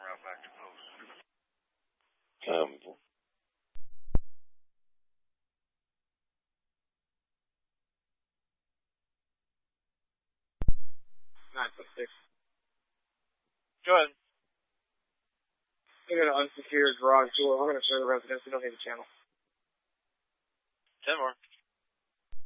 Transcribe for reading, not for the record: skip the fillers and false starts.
$9.6. Go ahead. We're going to unsecure garage door. We're going to serve the residents. We don't need the channel. 10 more.